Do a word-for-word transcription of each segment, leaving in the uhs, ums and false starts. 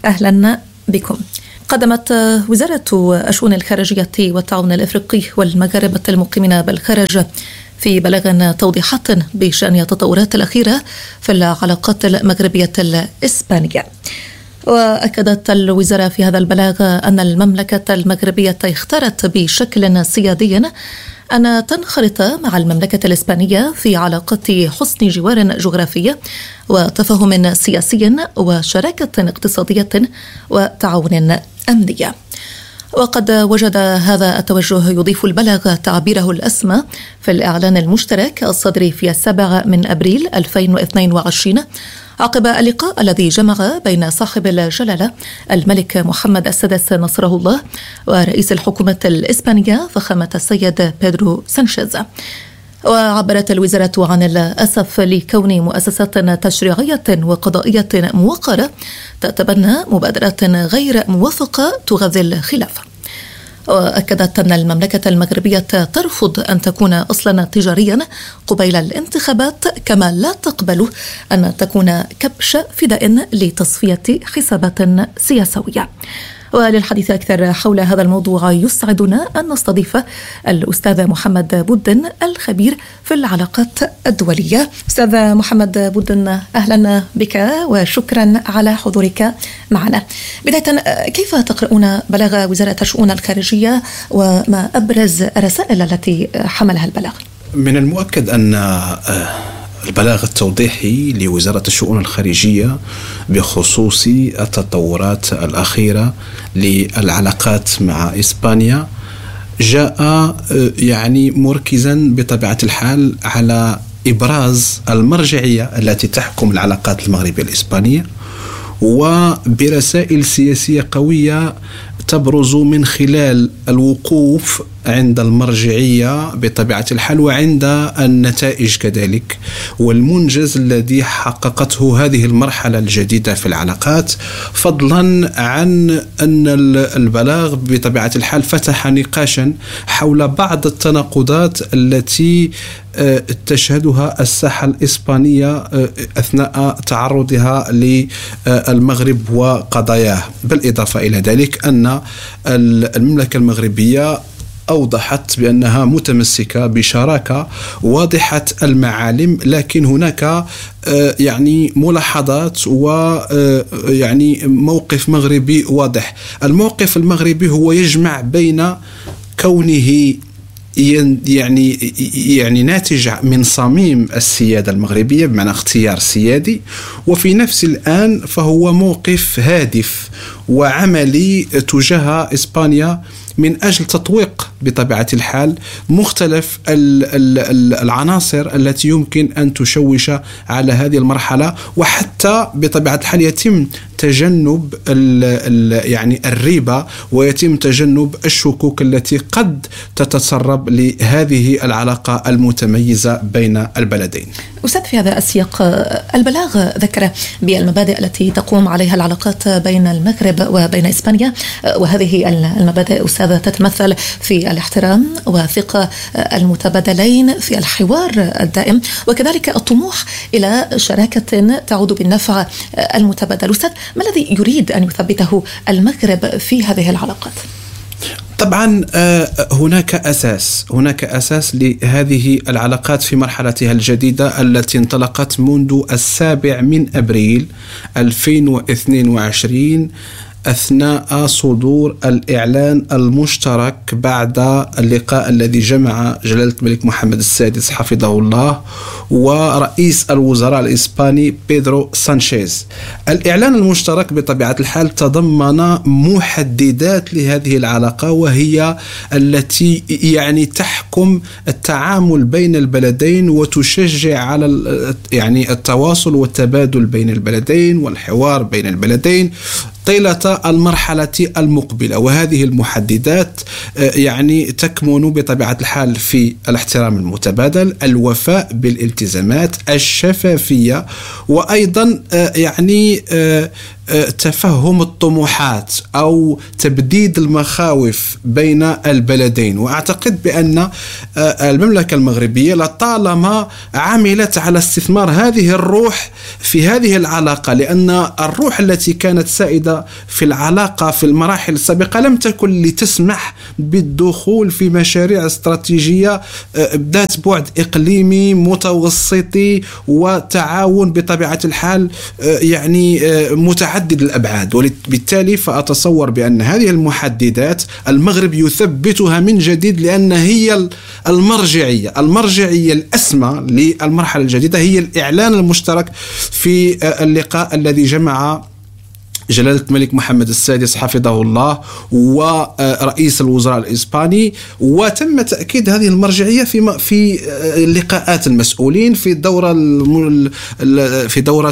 أهلا بكم. قدمت وزارة الشؤون الخارجية والتعاون الإفريقي والمغاربة المقيمين بالخارج في بلاغ توضيحات بشأن التطورات الأخيرة في العلاقات المغربية الإسبانية. وأكدت الوزارة في هذا البلاغ أن المملكة المغربية اختارت بشكل سيادي أن تنخرط مع المملكة الإسبانية في علاقات حسن جوار جغرافية وتفاهم سياسي وشراكة اقتصادية وتعاون أمني. وقد وجد هذا التوجه يضيف البلاغ تعبيره الأسمى في الإعلان المشترك الصادر في السابع من أبريل ألفين واثنين وعشرين عقب اللقاء الذي جمع بين صاحب الجلالة الملك محمد السادس نصره الله ورئيس الحكومة الإسبانية فخامة السيد بيدرو سانشيز. وعبرت الوزارة عن الأسف لكون مؤسسات تشريعية وقضائية موقرة تتبنى مبادرات غير موفقة تغذي الخلاف. وأكدت أن المملكة المغربية ترفض أن تكون أصلا تجاريا قبيل الانتخابات، كما لا تقبل أن تكون كبش فداء لتصفية حسابات سياسية. وللحديث أكثر حول هذا الموضوع يسعدنا أن نستضيف الأستاذ محمد بودن الخبير في العلاقات الدولية. أستاذ محمد بودن، أهلا بك وشكرا على حضورك معنا. بداية، كيف تقرؤون بلاغ وزارة الشؤون الخارجية وما أبرز الرسائل التي حملها البلاغ؟ من المؤكد أن البلاغ التوضيحي لوزارة الشؤون الخارجية بخصوص التطورات الأخيرة للعلاقات مع إسبانيا جاء يعني مركزا بطبيعة الحال على إبراز المرجعية التي تحكم العلاقات المغربية الإسبانية، وبرسائل سياسية قوية تبرز من خلال الوقوف عند المرجعية بطبيعة الحال وعند النتائج كذلك، والمنجز الذي حققته هذه المرحلة الجديدة في العلاقات، فضلا عن أن البلاغ بطبيعة الحال فتح نقاشا حول بعض التناقضات التي تشهدها الساحة الإسبانية أثناء تعرضها للمغرب وقضاياه. بالإضافة إلى ذلك أن المملكة المغربية أوضحت بأنها متمسكة بشراكة واضحة المعالم، لكن هناك يعني ملاحظات ويعني موقف مغربي واضح. الموقف المغربي هو يجمع بين كونه يعني يعني ناتج من صميم السيادة المغربية بمعنى اختيار سيادي، وفي نفس الآن فهو موقف هادف وعملي تجاه إسبانيا من أجل تطويق بطبيعة الحال مختلف العناصر التي يمكن أن تشوش على هذه المرحلة، وحتى بطبيعة الحال يتم تجنب ال ال يعني الريبة ويتم تجنب الشكوك التي قد تتسرب لهذه العلاقة المتميزة بين البلدين. أستاذ، في هذا السياق البلاغ ذكر بالمبادئ التي تقوم عليها العلاقات بين المغرب وبين إسبانيا، وهذه المبادئ أستاذ تتمثل في الاحترام والثقة المتبادلين، في الحوار الدائم، وكذلك الطموح إلى شراكة تعود بالنفع المتبادل. أستاذ، ما الذي يريد أن يثبته المغرب في هذه العلاقات؟ طبعا هناك أساس هناك أساس لهذه العلاقات في مرحلتها الجديدة التي انطلقت منذ السابع من أبريل ألفين واثنين وعشرين أثناء صدور الإعلان المشترك بعد اللقاء الذي جمع جلالة الملك محمد السادس حفظه الله ورئيس الوزراء الإسباني بيدرو سانشيز. الإعلان المشترك بطبيعة الحال تضمن محددات لهذه العلاقة، وهي التي يعني تحكم التعامل بين البلدين وتشجع على يعني التواصل والتبادل بين البلدين والحوار بين البلدين طيلة المرحلة المقبلة. وهذه المحددات يعني تكمن بطبيعة الحال في الاحترام المتبادل، الوفاء بالالتزامات، الشفافية، وأيضا يعني تفهم الطموحات أو تبديد المخاوف بين البلدين. وأعتقد بأن المملكة المغربية لطالما عملت على استثمار هذه الروح في هذه العلاقة، لأن الروح التي كانت سائدة في العلاقة في المراحل السابقة لم تكن لتسمح بالدخول في مشاريع استراتيجية ذات بعد إقليمي متوسطي وتعاون بطبيعة الحال يعني متعدد الأبعاد. وبالتالي فأتصور بأن هذه المحددات المغرب يثبتها من جديد، لأن هي المرجعية المرجعية الأسمى للمرحلة الجديدة، هي الإعلان المشترك في اللقاء الذي جمع جلالة الملك محمد السادس حفظه الله ورئيس الوزراء الإسباني، وتم تأكيد هذه المرجعية في في لقاءات المسؤولين في الدورة في دورة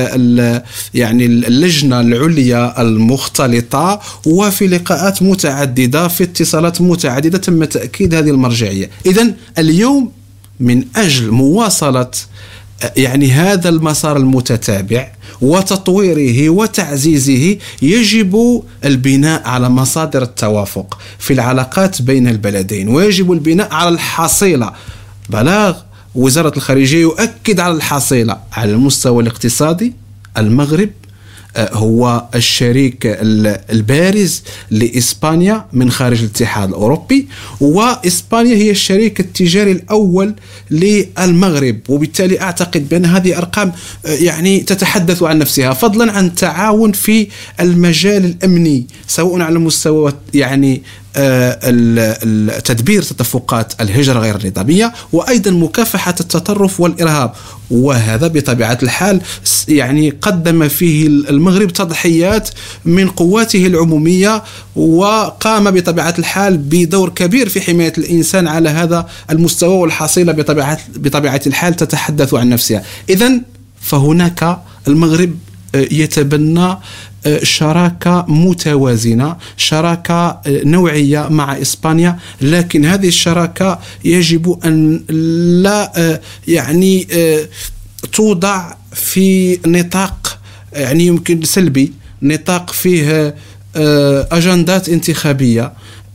يعني اللجنة العليا المختلطة، وفي لقاءات متعددة في اتصالات متعددة تم تأكيد هذه المرجعية. إذن اليوم من أجل مواصلة يعني هذا المسار المتتابع وتطويره وتعزيزه يجب البناء على مصادر التوافق في العلاقات بين البلدين، ويجب البناء على الحصيلة. بلاغ وزارة الخارجية يؤكد على الحصيلة. على المستوى الاقتصادي المغرب هو الشريك البارز لإسبانيا من خارج الاتحاد الأوروبي، وإسبانيا هي الشريك التجاري الأول للمغرب، وبالتالي أعتقد بأن هذه أرقام يعني تتحدث عن نفسها، فضلا عن التعاون في المجال الأمني سواء على مستوى يعني تدبير تدفقات الهجرة غير النظامية، وأيضا مكافحة التطرف والإرهاب. وهذا بطبيعة الحال يعني قدم فيه المغرب تضحيات من قواته العمومية، وقام بطبيعة الحال بدور كبير في حماية الإنسان على هذا المستوى، والحصيلة بطبيعة بطبيعة الحال تتحدث عن نفسها. إذن فهناك المغرب يتبنى شراكة متوازنة، شراكة نوعية مع إسبانيا، لكن هذه الشراكة يجب أن لا يعني توضع في نطاق يعني يمكن سلبي، نطاق فيه أجندات انتخابية،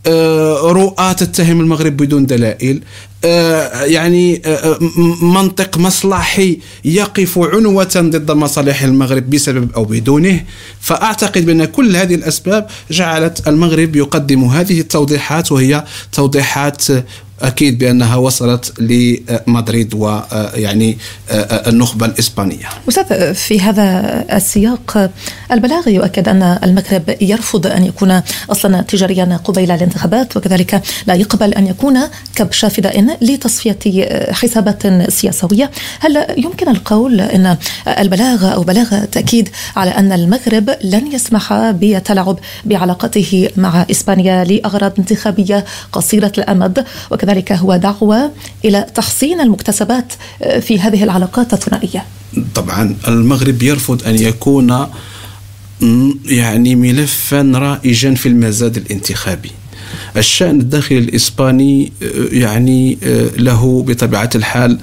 رؤى تتهم المغرب بدون دلائل، يعني منطق مصلحي يقف عنوة ضد مصالح المغرب بسبب أو بدونه. فأعتقد بأن كل هذه الأسباب جعلت المغرب يقدم هذه التوضيحات، وهي توضيحات أكيد بأنها وصلت لمدريد ويعني النخبة الإسبانية. أستاذ، في هذا السياق البلاغ يؤكد أن المغرب يرفض أن يكون أصلا تجاريا قبيل الانتخابات، وكذلك لا يقبل أن يكون كبش فداء لتصفية حسابات سياسية. هل يمكن القول أن البلاغ أو بلاغ تأكيد على أن المغرب لن يسمح بالتلاعب بعلاقته مع إسبانيا لأغراض انتخابية قصيرة الأمد، وكذلك ذلك هو دعوة إلى تحسين المكتسبات في هذه العلاقات الثنائية؟ طبعا المغرب يرفض أن يكون يعني ملفا رائجا في المزاد الانتخابي. الشأن الداخلي الإسباني يعني له بطبيعة الحال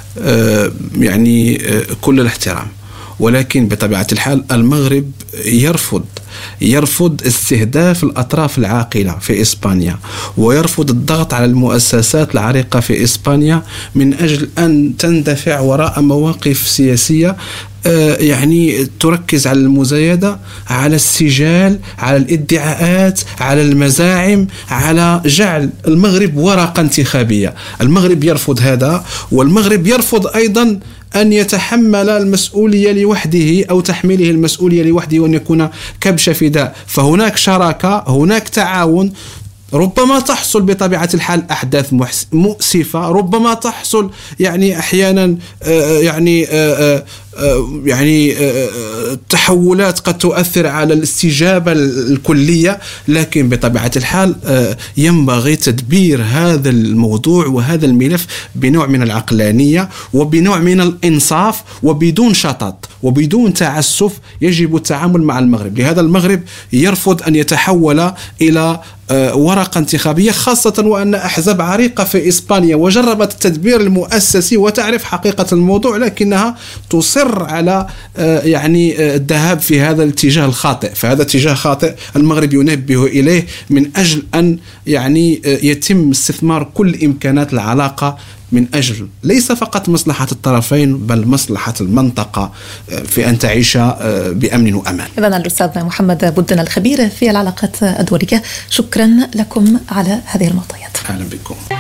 يعني كل الاحترام، ولكن بطبيعة الحال المغرب يرفض يرفض استهداف الأطراف العاقلة في إسبانيا، ويرفض الضغط على المؤسسات العريقة في إسبانيا من أجل أن تندفع وراء مواقف سياسية يعني تركز على المزايدة، على السجال، على الادعاءات، على المزاعم، على جعل المغرب ورقة انتخابية. المغرب يرفض هذا، والمغرب يرفض أيضا أن يتحمل المسؤولية لوحده أو تحميله المسؤولية لوحده وأن يكون كبش فداء. فهناك شراكة، هناك تعاون، ربما تحصل بطبيعة الحال أحداث مؤسفة، ربما تحصل يعني أحيانا يعني يعني تحولات قد تؤثر على الاستجابة الكلية، لكن بطبيعة الحال ينبغي تدبير هذا الموضوع وهذا الملف بنوع من العقلانية وبنوع من الإنصاف وبدون شطط وبدون تعسف. يجب التعامل مع المغرب، لهذا المغرب يرفض أن يتحول إلى ورقة انتخابية، خاصة وأن أحزاب عريقة في إسبانيا وجربت التدبير المؤسسي وتعرف حقيقة الموضوع، لكنها تصر تصر على يعني الذهاب في هذا الاتجاه الخاطئ. فهذا اتجاه خاطئ المغرب ينبه إليه من أجل أن يعني يتم استثمار كل إمكانات العلاقة من أجل ليس فقط مصلحة الطرفين بل مصلحة المنطقة في أن تعيش بأمن وأمان. إذن الأستاذ محمد بودن الخبير في العلاقات الدولية، شكرا لكم على هذه المعطيات. أهلا بكم.